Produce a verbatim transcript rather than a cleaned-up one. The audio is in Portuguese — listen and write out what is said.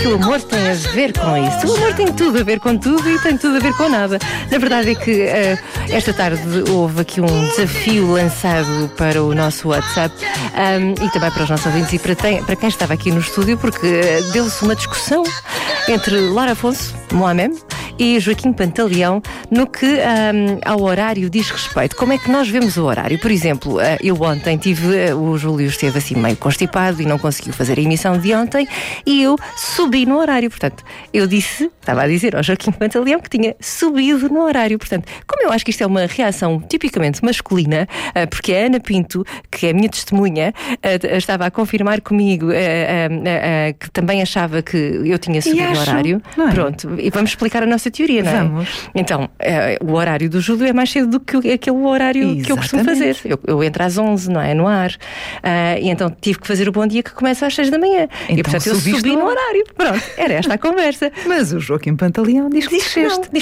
que o amor tem a ver com isso? O amor tem tudo a ver com tudo e tem tudo a ver com nada. Na verdade é que uh, esta tarde houve aqui um desafio lançado para o nosso WhatsApp um, e também para os nossos ouvintes e para, tem, para quem estava aqui no estúdio, porque uh, deu-se uma discussão entre Lara Afonso, Mohamed, e Joaquim Pantaleão no que um, ao horário diz respeito. Como é que nós vemos o horário? Por exemplo, uh, eu ontem tive, uh, o Júlio esteve assim meio constipado e não conseguiu fazer a emissão de ontem e eu subi no horário. Portanto, eu disse, estava a dizer ao Joaquim Pantaleão que tinha subido no horário. Portanto, como eu acho que isto é uma reação tipicamente masculina, uh, porque a Ana Pinto, que é a minha testemunha, uh, estava a confirmar comigo uh, uh, uh, uh, que também achava que eu tinha subido no horário. É? Pronto, e vamos explicar a nossa teoria, não é? Vamos. Então, é, o horário do Júlio é mais cedo do que aquele horário Exatamente. que eu costumo fazer. Eu, eu entro às onze, não é? No ar. Uh, e então tive que fazer o bom dia que começa às seis da manhã. Então, e portanto eu subi no horário. Pronto, era esta a conversa. Mas o Joaquim Pantaleão diz que diz que não, diz